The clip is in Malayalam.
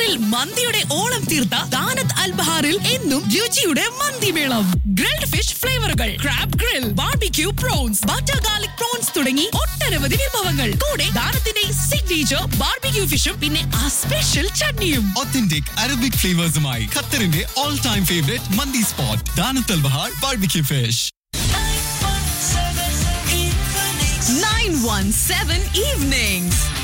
ഖത്തറിൽ മന്തിയുടെ ഓളം തീർത്ത ദാനത്ത് അൽ ബഹാറിൽ എന്നും രുചിയുടെ മന്തിമേളം. Grilled fish ഫ്ലേവറുകൾ, crab grill, barbecue prawns, butter garlic prawns തുടങ്ങി ഒട്ടനവധി വിഭവങ്ങൾ. കൂടെ ദാനത്തിന്റെ സിഗ്നേച്ചർ ബാർബിക്യൂ ഫിഷും പിന്നെ ആ സ്പെഷ്യൽ ചട്നിയും. Authentic Arabic flavors-മായി ഖത്തറിന്റെ all time favorite മന്തി സ്പോട്ട് ദാനത്ത് അൽ ബഹാർ ബാർബിക്യൂ ഫിഷ്. 917 evenings.